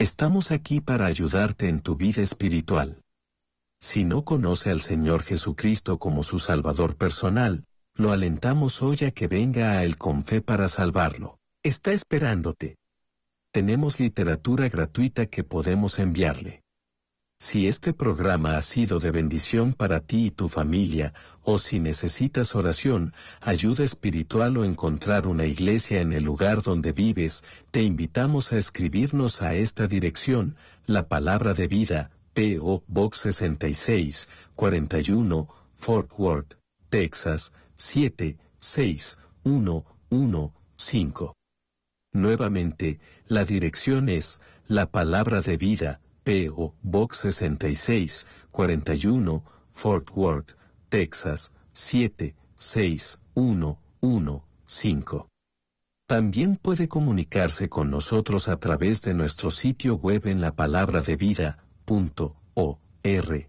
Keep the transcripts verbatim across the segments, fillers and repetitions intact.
Estamos aquí para ayudarte en tu vida espiritual. Si no conoce al Señor Jesucristo como su Salvador personal, lo alentamos hoy a que venga a Él con fe para salvarlo. Está esperándote. Tenemos literatura gratuita que podemos enviarle. Si este programa ha sido de bendición para ti y tu familia, o si necesitas oración, ayuda espiritual o encontrar una iglesia en el lugar donde vives, te invitamos a escribirnos a esta dirección, La Palabra de Vida, P O Box sesenta y seis, cuarenta y uno, Fort Worth, Texas, siete seis uno uno cinco. Nuevamente, la dirección es La Palabra de Vida, P O Box sesenta y seis, cuarenta y uno, Fort Worth, Texas, siete seis uno uno cinco. También puede comunicarse con nosotros a través de nuestro sitio web en la palabra de vida punto org.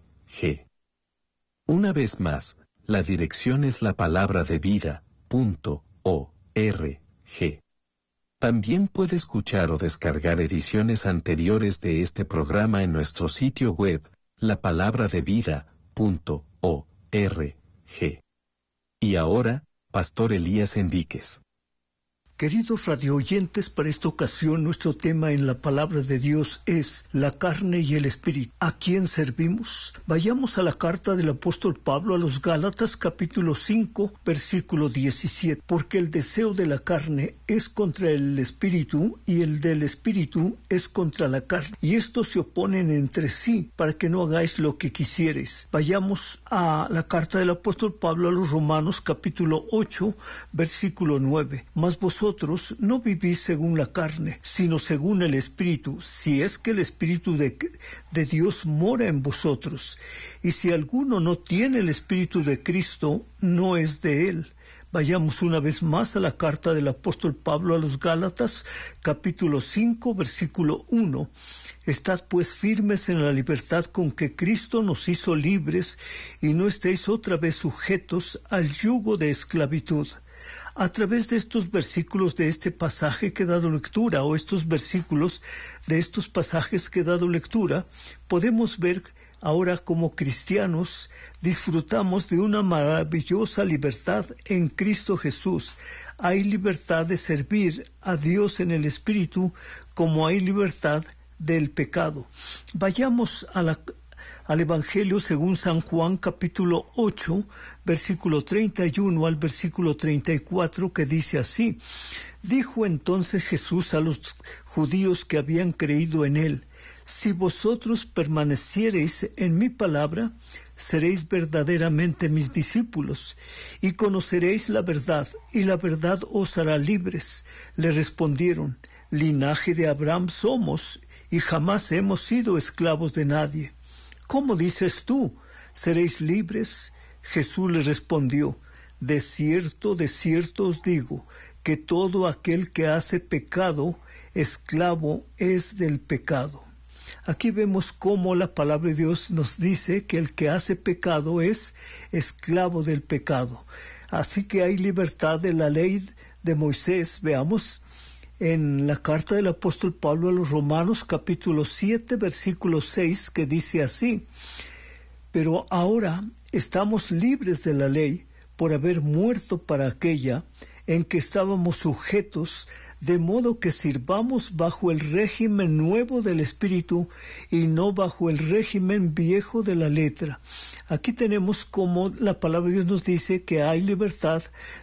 Una vez más, la dirección es la palabra de vida punto org. También puede escuchar o descargar ediciones anteriores de este programa en nuestro sitio web, la palabra de vida punto org. Y ahora, Pastor Elías Enríquez. Queridos radioyentes, para esta ocasión nuestro tema en la Palabra de Dios es la carne y el espíritu. ¿A quién servimos? Vayamos a la carta del apóstol Pablo a los Gálatas, capítulo cinco, versículo diecisiete. Porque el deseo de la carne es contra el espíritu y el del espíritu es contra la carne. Y estos se oponen entre sí para que no hagáis lo que quisiereis. Vayamos a la carta del apóstol Pablo a los Romanos, capítulo ocho, versículo nueve. Mas vosotros Vosotros no vivís según la carne, sino según el Espíritu, si es que el Espíritu de, de Dios mora en vosotros. Y si alguno no tiene el Espíritu de Cristo, no es de él. Vayamos una vez más a la carta del apóstol Pablo a los Gálatas, capítulo cinco, versículo uno. Estad pues firmes en la libertad con que Cristo nos hizo libres, y no estéis otra vez sujetos al yugo de esclavitud. A través de estos versículos de este pasaje que he dado lectura, o estos versículos de estos pasajes que he dado lectura, podemos ver ahora como cristianos disfrutamos de una maravillosa libertad en Cristo Jesús. Hay libertad de servir a Dios en el Espíritu, como hay libertad del pecado. Vayamos a la al Evangelio según San Juan, capítulo ocho, versículo treinta y uno al versículo treinta y cuatro, que dice así: Dijo entonces Jesús a los judíos que habían creído en él: Si vosotros permaneciereis en mi palabra, seréis verdaderamente mis discípulos, y conoceréis la verdad, y la verdad os hará libres. Le respondieron: Linaje de Abraham somos, y jamás hemos sido esclavos de nadie. ¿Cómo dices tú, seréis libres? Jesús les respondió: De cierto, de cierto os digo, que todo aquel que hace pecado, esclavo es del pecado. Aquí vemos cómo la palabra de Dios nos dice que el que hace pecado es esclavo del pecado. Así que hay libertad de la ley de Moisés. Veamos en la carta del apóstol Pablo a los Romanos, capítulo siete, versículo seis, que dice así: Pero ahora estamos libres de la ley por haber muerto para aquella en que estábamos sujetos, de modo que sirvamos bajo el régimen nuevo del Espíritu y no bajo el régimen viejo de la letra. Aquí tenemos como la palabra de Dios nos dice que hay libertad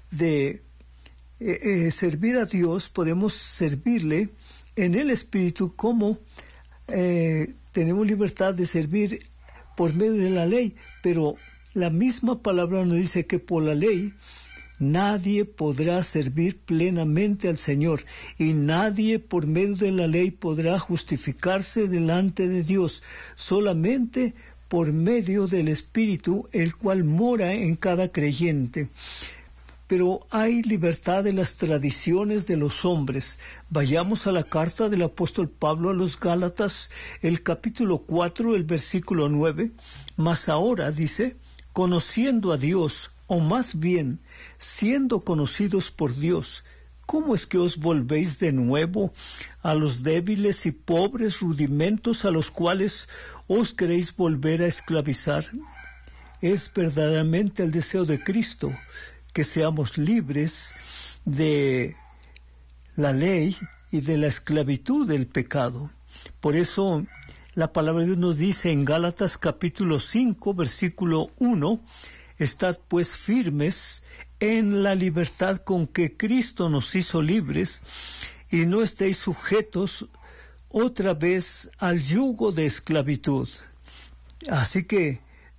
de Eh, eh, servir a Dios. Podemos servirle en el Espíritu, como eh, tenemos libertad de servir por medio de la ley, pero la misma palabra nos dice que por la ley nadie podrá servir plenamente al Señor, y nadie por medio de la ley podrá justificarse delante de Dios, solamente por medio del Espíritu, el cual mora en cada creyente. Pero hay libertad de las tradiciones de los hombres. Vayamos a la carta del apóstol Pablo a los Gálatas, el capítulo cuatro, el versículo nueve. Mas ahora, dice, conociendo a Dios, o más bien, siendo conocidos por Dios, ¿Cómo es que os volvéis de nuevo a los débiles y pobres rudimentos a los cuales os queréis volver a esclavizar? Es verdaderamente el deseo de Cristo que seamos libres de la ley y de la esclavitud del pecado. Por eso la palabra de Dios nos dice en Gálatas capítulo cinco, versículo uno, «Estad pues firmes en la libertad con que Cristo nos hizo libres, y no estéis sujetos otra vez al yugo de esclavitud». Así que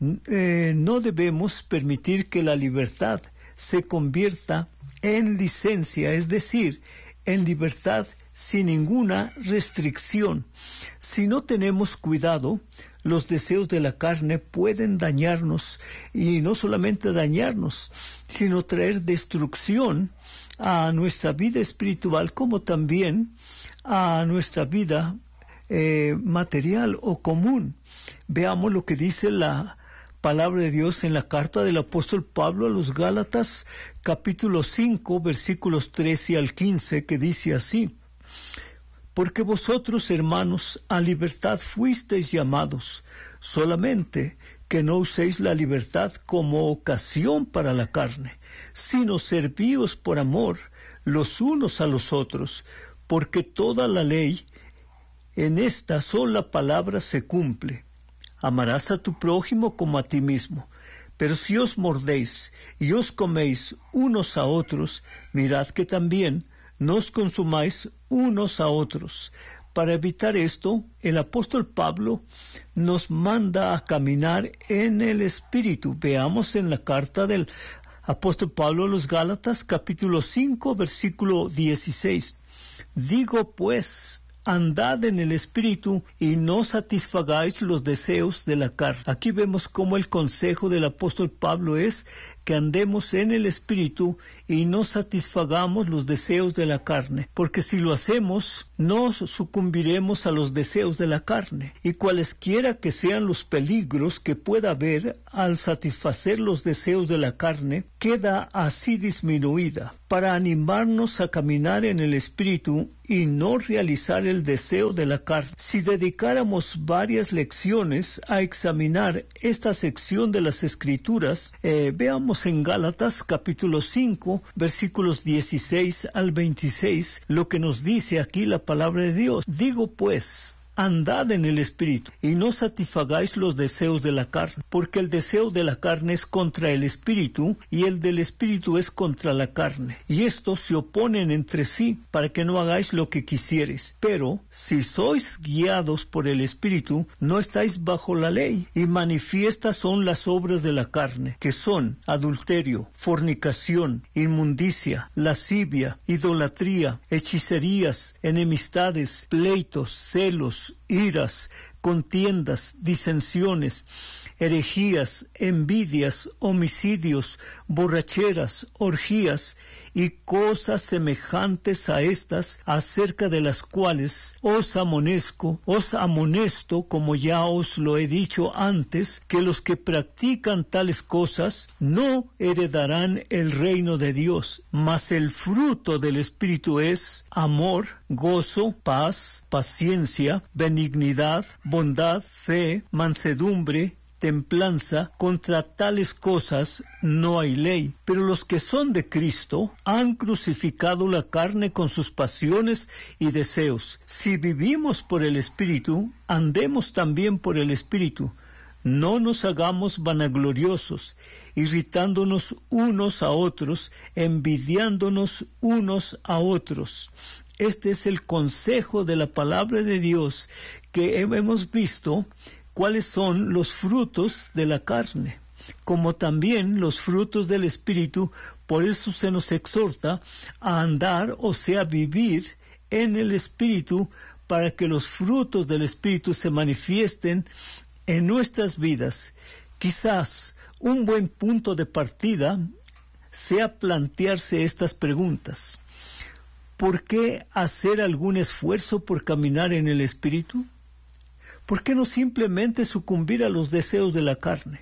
eh, no debemos permitir que la libertad se convierta en licencia, es decir, en libertad sin ninguna restricción. Si no tenemos cuidado, los deseos de la carne pueden dañarnos, y no solamente dañarnos, sino traer destrucción a nuestra vida espiritual, como también a nuestra vida eh, material o común. Veamos lo que dice la palabra de Dios en la carta del apóstol Pablo a los Gálatas, capítulo cinco, versículos trece al quince, que dice así: «Porque vosotros, hermanos, a libertad fuisteis llamados, solamente que no uséis la libertad como ocasión para la carne, sino servíos por amor los unos a los otros, porque toda la ley en esta sola palabra se cumple: amarás a tu prójimo como a ti mismo. Pero si os mordéis y os coméis unos a otros, mirad que también no os consumáis unos a otros». Para evitar esto, el apóstol Pablo nos manda a caminar en el Espíritu. Veamos en la carta del apóstol Pablo a los Gálatas, capítulo cinco, versículo dieciséis. «Digo pues, andad en el Espíritu, y no satisfagáis los deseos de la carne». Aquí vemos cómo el consejo del apóstol Pablo es que andemos en el Espíritu y no satisfagamos los deseos de la carne, porque si lo hacemos, no sucumbiremos a los deseos de la carne, y cualesquiera que sean los peligros que pueda haber al satisfacer los deseos de la carne, queda así disminuida, para animarnos a caminar en el Espíritu y no realizar el deseo de la carne. Si dedicáramos varias lecciones a examinar esta sección de las Escrituras, eh, veamos en Gálatas capítulo cinco, versículos dieciséis al veintiséis, lo que nos dice aquí la palabra de Dios. «Digo pues, andad en el Espíritu, y no satisfagáis los deseos de la carne, porque el deseo de la carne es contra el Espíritu, y el del Espíritu es contra la carne, y estos se oponen entre sí, para que no hagáis lo que quisiereis. Pero si sois guiados por el Espíritu, no estáis bajo la ley. Y manifiestas son las obras de la carne, que son adulterio, fornicación, inmundicia, lascivia, idolatría, hechicerías, enemistades, pleitos, celos, iras, contiendas, disensiones, herejías, envidias, homicidios, borracheras, orgías y cosas semejantes a estas, acerca de las cuales os amonezco, os amonesto, como ya os lo he dicho antes, que los que practican tales cosas no heredarán el reino de Dios. Mas el fruto del Espíritu es amor, gozo, paz, paciencia, benignidad, bondad, fe, mansedumbre, templanza. Contra tales cosas no hay ley. Pero los que son de Cristo han crucificado la carne con sus pasiones y deseos. Si vivimos por el Espíritu, andemos también por el Espíritu. No nos hagamos vanagloriosos, irritándonos unos a otros, envidiándonos unos a otros. Este es el consejo de la palabra de Dios, que hemos visto cuáles son los frutos de la carne, como también los frutos del Espíritu. Por eso se nos exhorta a andar, o sea, vivir en el Espíritu, para que los frutos del Espíritu se manifiesten en nuestras vidas. Quizás un buen punto de partida sea plantearse estas preguntas. ¿Por qué hacer algún esfuerzo por caminar en el Espíritu? ¿Por qué no simplemente sucumbir a los deseos de la carne?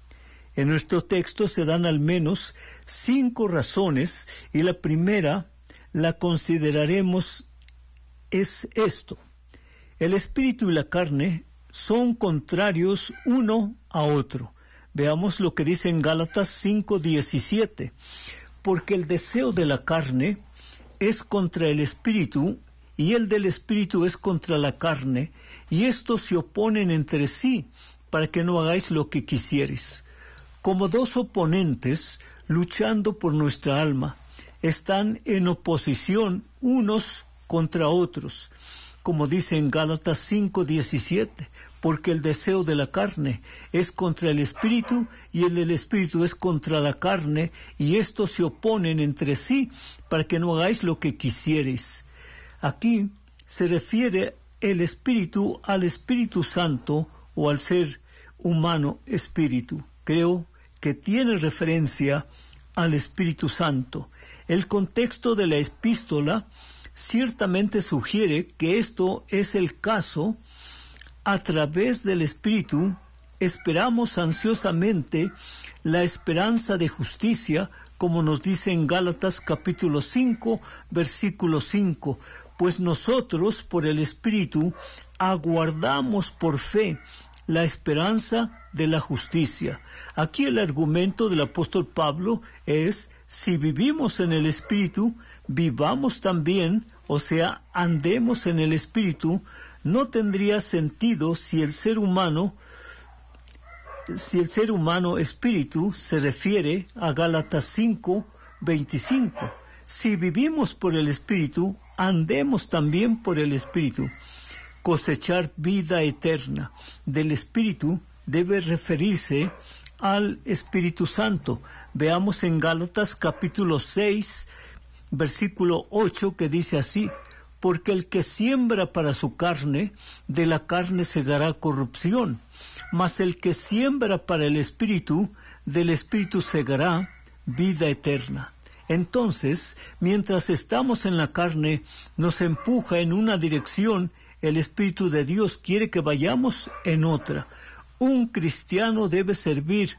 En nuestro texto se dan al menos cinco razones, y la primera la consideraremos es esto. El espíritu y la carne son contrarios uno a otro. Veamos lo que dice en Gálatas cinco diecisiete. Porque el deseo de la carne es contra el espíritu, y el del espíritu es contra la carne, y estos se oponen entre sí, para que no hagáis lo que quisieres. Como dos oponentes, luchando por nuestra alma, están en oposición unos contra otros, como dice en Gálatas cinco diecisiete, porque el deseo de la carne es contra el espíritu, y el del espíritu es contra la carne, y estos se oponen entre sí, para que no hagáis lo que quisiereis. Aquí se refiere el espíritu al Espíritu Santo, o al ser humano espíritu. Creo que tiene referencia al Espíritu Santo. El contexto de la epístola ciertamente sugiere que esto es el caso. A través del Espíritu esperamos ansiosamente la esperanza de justicia, como nos dice en Gálatas capítulo cinco, versículo cinco, pues nosotros por el Espíritu aguardamos por fe la esperanza de la justicia. Aquí el argumento del apóstol Pablo es: si vivimos en el Espíritu, vivamos también, o sea, andemos en el Espíritu. No tendría sentido si el ser humano, si el ser humano espíritu se refiere a Gálatas cinco veinticinco. Si vivimos por el Espíritu, andemos también por el Espíritu. Cosechar vida eterna del Espíritu debe referirse al Espíritu Santo. Veamos en Gálatas capítulo seis, versículo ocho, que dice así: porque el que siembra para su carne, de la carne segará corrupción, mas el que siembra para el Espíritu, del Espíritu segará vida eterna. Entonces, mientras estamos en la carne, nos empuja en una dirección, el Espíritu de Dios quiere que vayamos en otra. Un cristiano debe servir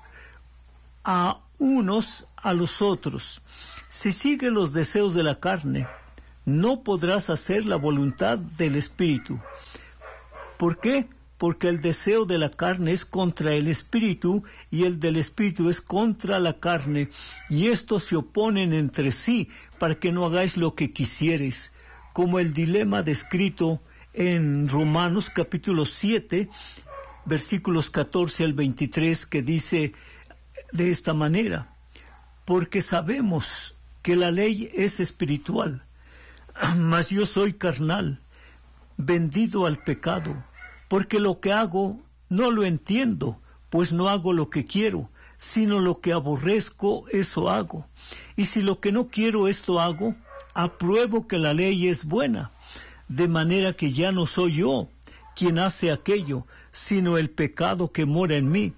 a unos a los otros. Si sigue los deseos de la carne, no podrás hacer la voluntad del Espíritu. ¿Por qué? Porque el deseo de la carne es contra el Espíritu, y el del Espíritu es contra la carne, y estos se oponen entre sí, para que no hagáis lo que quisiereis. Como el dilema descrito en Romanos capítulo siete, versículos catorce al veintitrés, que dice de esta manera: porque sabemos que la ley es espiritual, mas yo soy carnal, vendido al pecado, porque lo que hago no lo entiendo, pues no hago lo que quiero, sino lo que aborrezco, eso hago. Y si lo que no quiero, esto hago, apruebo que la ley es buena, de manera que ya no soy yo quien hace aquello, sino el pecado que mora en mí.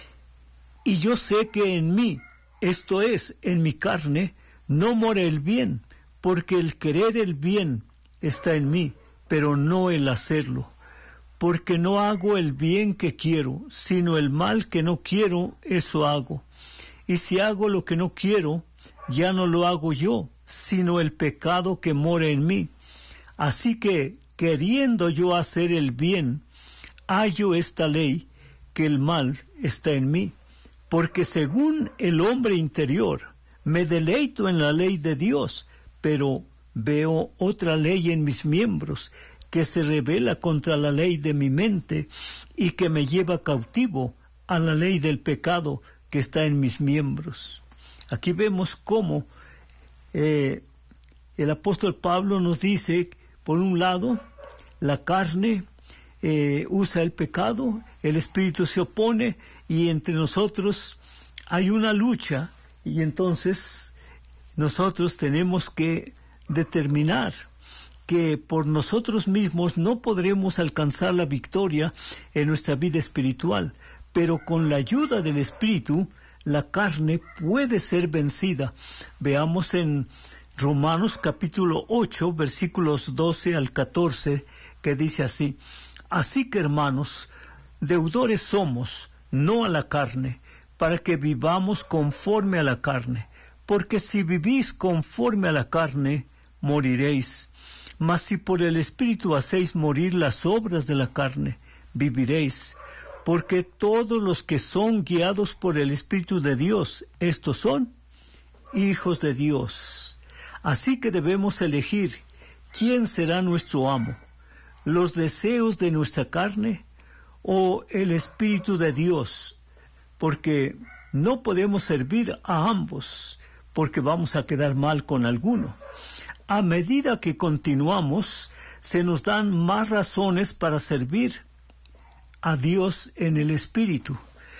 Y yo sé que en mí, esto es, en mi carne, no mora el bien, porque el querer el bien está en mí, pero no el hacerlo. Porque no hago el bien que quiero, sino el mal que no quiero, eso hago. Y si hago lo que no quiero, ya no lo hago yo, sino el pecado que mora en mí. Así que, queriendo yo hacer el bien, hallo esta ley, que el mal está en mí. Porque según el hombre interior, me deleito en la ley de Dios, pero veo otra ley en mis miembros, que se rebela contra la ley de mi mente, y que me lleva cautivo a la ley del pecado que está en mis miembros. Aquí vemos cómo eh, el apóstol Pablo nos dice, por un lado, la carne eh, usa el pecado, el Espíritu se opone, y entre nosotros hay una lucha, y entonces nosotros tenemos que determinar que por nosotros mismos no podremos alcanzar la victoria en nuestra vida espiritual, pero con la ayuda del Espíritu, la carne puede ser vencida. Veamos en Romanos capítulo ocho, versículos doce al catorce, que dice así: así que, hermanos, deudores somos, no a la carne, para que vivamos conforme a la carne. Porque si vivís conforme a la carne, moriréis. Mas si por el Espíritu hacéis morir las obras de la carne, viviréis. Porque todos los que son guiados por el Espíritu de Dios, estos son hijos de Dios. Así que debemos elegir quién será nuestro amo, los deseos de nuestra carne o el Espíritu de Dios, porque no podemos servir a ambos, porque vamos a quedar mal con alguno. A medida que continuamos, se nos dan más razones para servir a Dios en el Espíritu.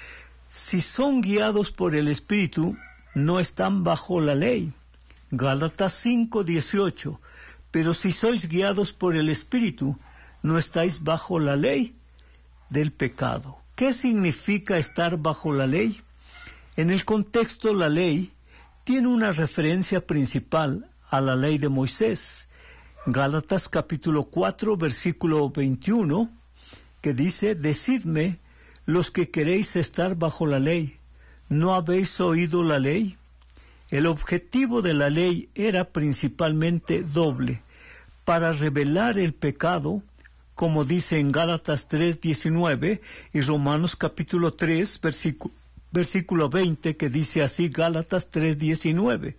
Si son guiados por el Espíritu, no están bajo la ley. Gálatas cinco dieciocho. Pero si sois guiados por el Espíritu, no estáis bajo la ley del pecado. ¿Qué significa estar bajo la ley? En el contexto, la ley tiene una referencia principal a la ley de Moisés. Gálatas capítulo cuatro, versículo veintiuno, que dice: Decidme, los que queréis estar bajo la ley, ¿no habéis oído la ley? El objetivo de la ley era principalmente doble: para revelar el pecado, como dice en Gálatas tres diecinueve, y Romanos capítulo tres, versículo, versículo veinte, que dice así, Gálatas tres diecinueve.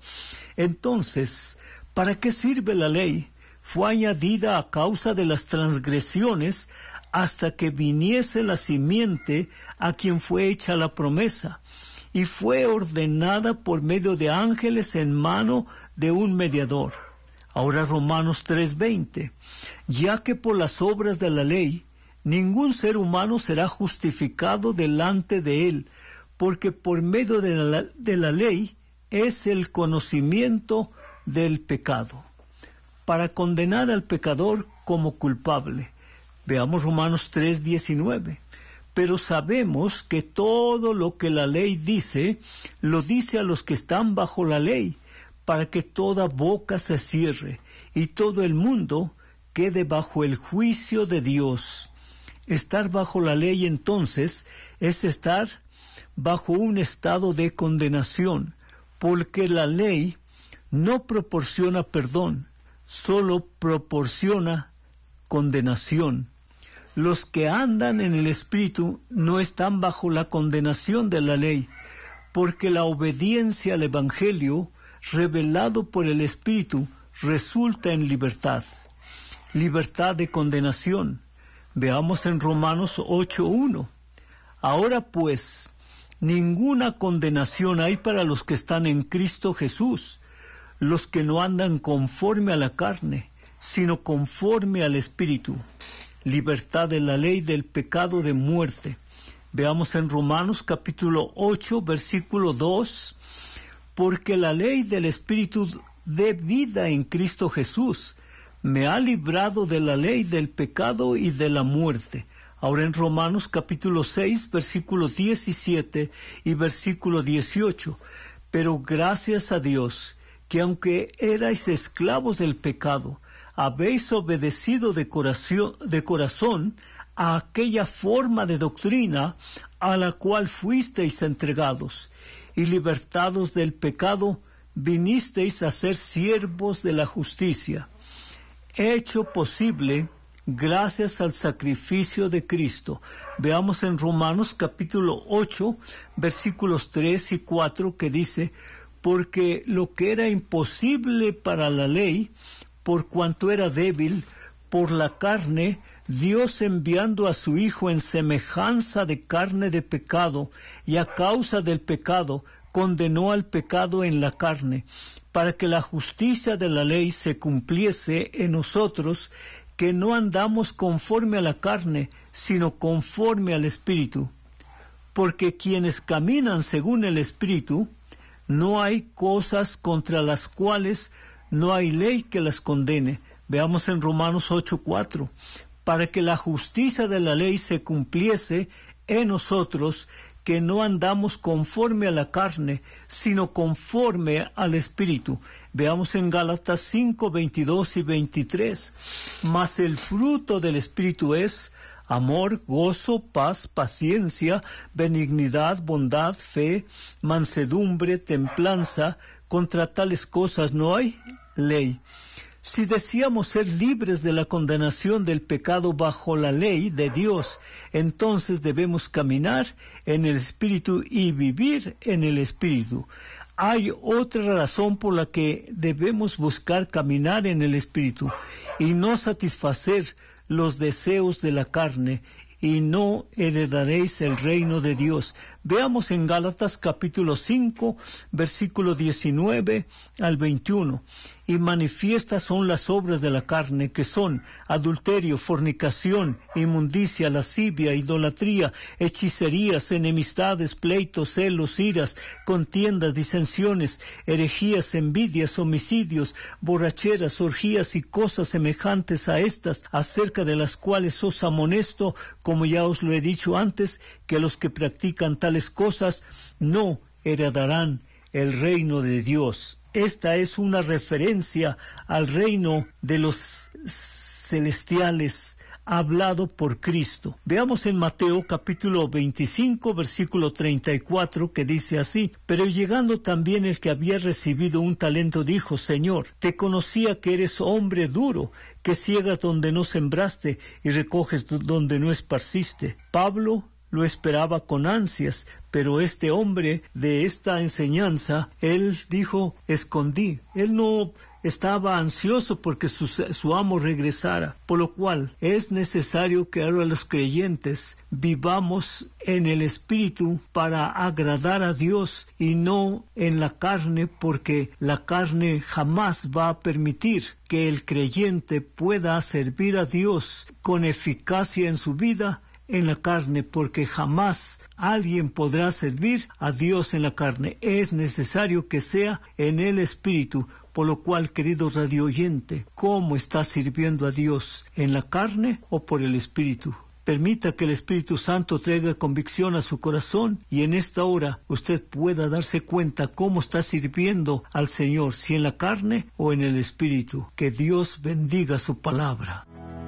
Entonces, ¿para qué sirve la ley? Fue añadida a causa de las transgresiones hasta que viniese la simiente a quien fue hecha la promesa, y fue ordenada por medio de ángeles en mano de un mediador. Ahora Romanos tres veinte. Ya que por las obras de la ley ningún ser humano será justificado delante de él, porque por medio de la, de la ley es el conocimiento del pecado, para condenar al pecador como culpable. Veamos Romanos tres diecinueve. Pero sabemos que todo lo que la ley dice, lo dice a los que están bajo la ley, para que toda boca se cierre y todo el mundo quede bajo el juicio de Dios. Estar bajo la ley, entonces, es estar bajo un estado de condenación, porque la ley no proporciona perdón, solo proporciona condenación. Los que andan en el Espíritu no están bajo la condenación de la ley, porque la obediencia al Evangelio, revelado por el Espíritu, resulta en libertad. Libertad de condenación. Veamos en Romanos ocho uno. Ahora pues, ninguna condenación hay para los que están en Cristo Jesús, los que no andan conforme a la carne, sino conforme al Espíritu. Libertad de la ley del pecado de muerte. Veamos en Romanos capítulo ocho, versículo dos. Porque la ley del Espíritu de vida en Cristo Jesús me ha librado de la ley del pecado y de la muerte. Ahora en Romanos capítulo seis, versículo diecisiete y versículo dieciocho. Pero gracias a Dios, que aunque erais esclavos del pecado, habéis obedecido de corazón, de corazón a aquella forma de doctrina a la cual fuisteis entregados, y libertados del pecado, vinisteis a ser siervos de la justicia, hecho posible gracias al sacrificio de Cristo. Veamos en Romanos capítulo ocho, versículos tres y cuatro, que dice: porque lo que era imposible para la ley, por cuanto era débil por la carne, Dios enviando a su Hijo en semejanza de carne de pecado, y a causa del pecado, condenó al pecado en la carne, para que la justicia de la ley se cumpliese en nosotros, que no andamos conforme a la carne, sino conforme al Espíritu. Porque quienes caminan según el Espíritu, no hay cosas contra las cuales no hay ley que las condene. Veamos en Romanos ocho cuatro. Para que la justicia de la ley se cumpliese en nosotros, que no andamos conforme a la carne, sino conforme al Espíritu. Veamos en Gálatas cinco veintidós y veintitrés. Mas el fruto del Espíritu es amor, gozo, paz, paciencia, benignidad, bondad, fe, mansedumbre, templanza. Contra tales cosas no hay ley. Si deseamos ser libres de la condenación del pecado bajo la ley de Dios, entonces debemos caminar en el Espíritu y vivir en el Espíritu. Hay otra razón por la que debemos buscar caminar en el Espíritu y no satisfacer los deseos de la carne, y no heredaréis el reino de Dios. Veamos en Gálatas capítulo cinco, versículo diecinueve al veintiuno. Y manifiestas son las obras de la carne, que son adulterio, fornicación, inmundicia, lascivia, idolatría, hechicerías, enemistades, pleitos, celos, iras, contiendas, disensiones, herejías, envidias, homicidios, borracheras, orgías y cosas semejantes a estas, acerca de las cuales os amonesto, como ya os lo he dicho antes, que los que practican tales cosas no heredarán el reino de Dios. Esta es una referencia al reino de los celestiales hablado por Cristo. Veamos en Mateo capítulo veinticinco, versículo treinta y cuatro, que dice así: Pero llegando también el que había recibido un talento, dijo: Señor, te conocía que eres hombre duro, que ciegas donde no sembraste y recoges donde no esparciste. Pablo lo esperaba con ansias, pero este hombre de esta enseñanza, él dijo: escondí. Él no estaba ansioso porque su, su amo regresara, por lo cual es necesario que ahora los creyentes vivamos en el Espíritu para agradar a Dios y no en la carne, porque la carne jamás va a permitir que el creyente pueda servir a Dios con eficacia en su vida en la carne, porque jamás alguien podrá servir a Dios en la carne. Es necesario que sea en el Espíritu. Por lo cual, querido radio oyente, ¿cómo está sirviendo a Dios? ¿En la carne o por el Espíritu? Permita que el Espíritu Santo traiga convicción a su corazón y en esta hora usted pueda darse cuenta cómo está sirviendo al Señor, si en la carne o en el Espíritu. Que Dios bendiga su palabra.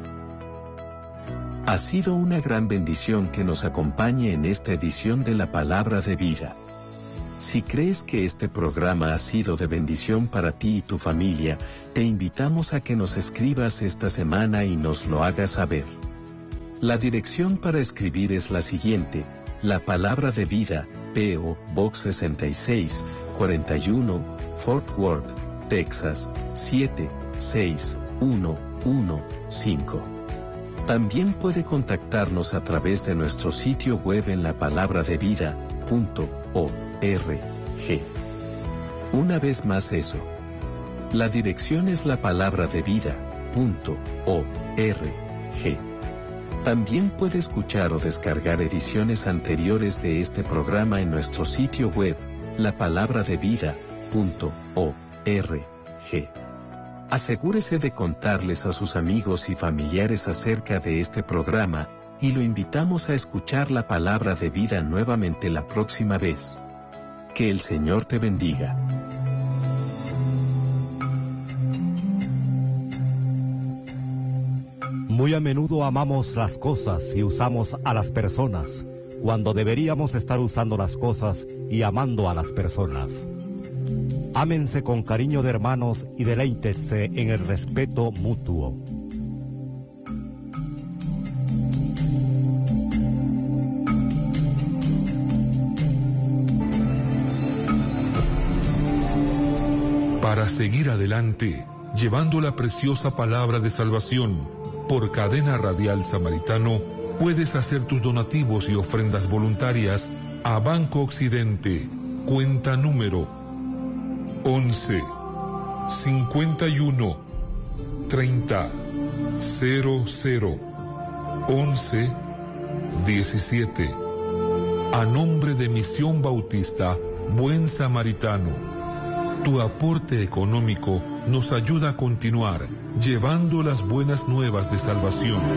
Ha sido una gran bendición que nos acompañe en esta edición de la Palabra de Vida. Si crees que este programa ha sido de bendición para ti y tu familia, te invitamos a que nos escribas esta semana y nos lo hagas saber. La dirección para escribir es la siguiente: La Palabra de Vida, P O Box sesenta y seis, cuarenta y uno, Fort Worth, Texas, siete seis uno uno cinco. También puede contactarnos a través de nuestro sitio web en la palabra de vida punto org. Una vez más eso. La dirección es la palabra de vida punto org. También puede escuchar o descargar ediciones anteriores de este programa en nuestro sitio web, la palabra de vida punto org. Asegúrese de contarles a sus amigos y familiares acerca de este programa, y lo invitamos a escuchar la palabra de vida nuevamente la próxima vez. Que el Señor te bendiga. Muy a menudo amamos las cosas y usamos a las personas, cuando deberíamos estar usando las cosas y amando a las personas. Ámense con cariño de hermanos y deleítense en el respeto mutuo. Para seguir adelante, llevando la preciosa palabra de salvación por Cadena Radial Samaritano, puedes hacer tus donativos y ofrendas voluntarias a Banco Occidente, cuenta número once, cincuenta y uno, treinta, cero cero, once, diecisiete. A nombre de Misión Bautista Buen Samaritano. Tu aporte económico nos ayuda a continuar llevando las buenas nuevas de salvación.